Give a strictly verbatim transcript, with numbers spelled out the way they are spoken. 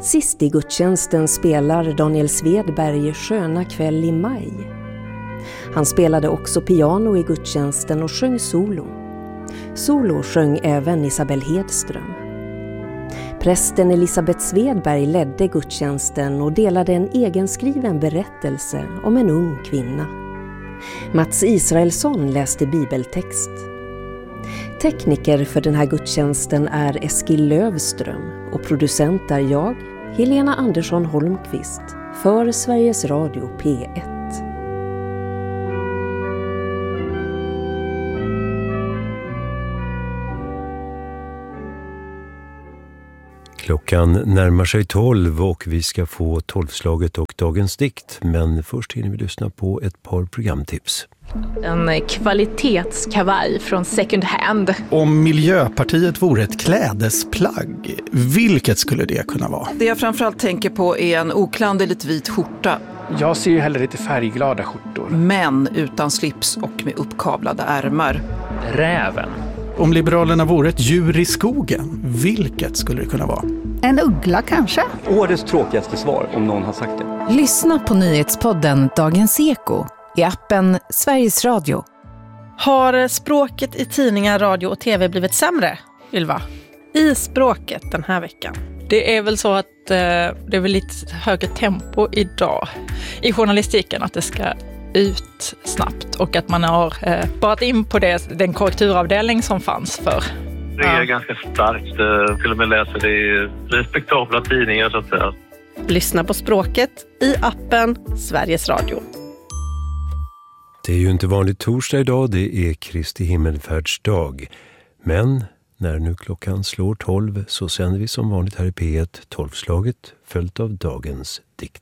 Sist i gudstjänsten spelar Daniel Svedberg Sköna kväll i maj. Han spelade också piano i gudstjänsten och sjöng solo. Solo sjöng även Isabel Hedström. Prästen Elisabeth Svedberg ledde gudstjänsten och delade en egenskriven berättelse om en ung kvinna. Mats Israelsson läste bibeltext. Tekniker för den här gudstjänsten är Eskil Lövström och producent är jag, Helena Andersson Holmqvist, för Sveriges Radio P ett. Klockan närmar sig tolv och vi ska få tolvslaget och dagens dikt. Men först hinner vi lyssna på ett par programtips. En kvalitetskavaj från second hand. Om Miljöpartiet vore ett klädesplagg, vilket skulle det kunna vara? Det jag framförallt tänker på är en oklanderligt vit skjorta. Jag ser ju hellre lite färgglada skjortor. Men utan slips och med uppkavlade ärmar. Räven. Om Liberalerna vore ett djur i skogen, vilket skulle det kunna vara? En uggla kanske? Årets tråkigaste svar, om någon har sagt det. Lyssna på nyhetspodden Dagens Eko i appen Sveriges Radio. Har språket i tidningar, radio och tv blivit sämre, Ylva? I språket den här veckan. Det är väl så att eh, det är väl lite högre tempo idag i journalistiken, att det ska ut snabbt och att man har eh, barat in på det, den korrekturavdelning som fanns för. Det är ja. ganska starkt, eh, till och med läser det i respektabla tidningar så att säga. Lyssna på språket i appen Sveriges Radio. Det är ju inte vanligt torsdag idag, det är Kristi himmelfärdsdag. Men när nu klockan slår tolv så sänder vi som vanligt här i P ett tolvslaget följt av dagens dikt.